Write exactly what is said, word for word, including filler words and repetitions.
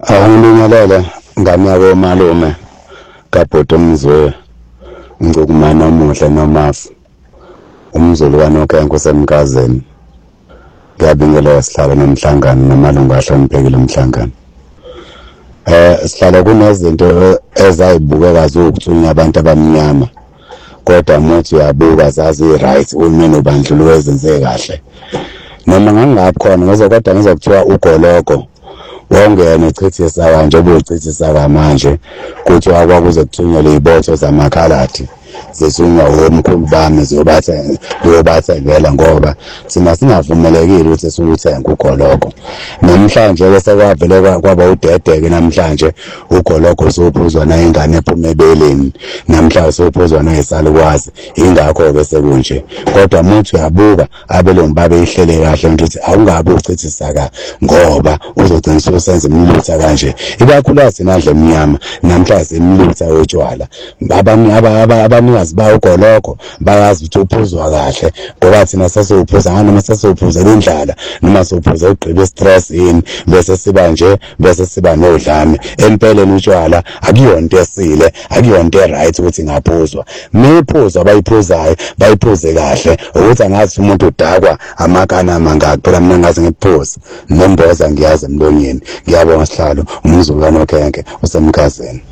Angibingelele ngami yabo malume kaBhuti Mzwe Ngcukumana omuhle noMafu umzulu kaNokhenko usemkazeni. Ngiyabingelela sihlalo nomhlangano namalungu ahloniphekile umhlangano. Eh sihlala kunezinto ezayibukeka zokuthunya abantu abamnyama kodwa muthi uyabuka zazi right umene ubandlululo ezenze kahle. Noma ngangabi khona ngizokodwa ngizokuthiwa ugoloko wongena echithe sawa nje bochithe sawa manje kuthi akwakuze kuthunyelwe izibotho zamakhaladi zisunywa omkhulu bami zobatha yobathengela ngoba sina singavumelekile ukuthi siyuthenga ugoloko. Namhlanje bese kwavele kwaba udedeke namhlanje ugoloko sophuzwa na ingane ephuma ebeleni namhlanje sophuzwa na isalukwazi ingakho bese kunje kodwa muthi uyabuka abelungu babe ihlele kahle ukuthi awungabe uchithe saka ngoba uzogcina usenza imilutha kanje ikakhulukazi nadle emnyama namhlanje imilutha yotshwala abanye abanikazi ba ugoloko bayazi ukuthi uphuzwa kahle ngoba thina sesophuza nganoma sesophuza indlala noma sophuza ugqiba stress in bese siba nje bese siba nodlame empeleni utshwala akuyonto esile akuyonto eright ukuthi ngaphuzwa mephuzwa bayiphuzayo bayiphuze kahle ukuthi angazi umuntu udakwa amakana mangaki phela mina ngazi ngiphuza nomboza ngiyazi emlonyeni. Ngiyabonga sihlalo umzulu kaNokhenke usemkazeni.